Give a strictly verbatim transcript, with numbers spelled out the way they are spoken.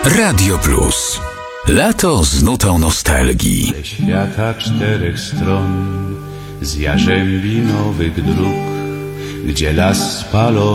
Radio Plus. Lato z nutą nostalgii. Ze świata czterech stron, z jarzębi nowych dróg, gdzie las spalony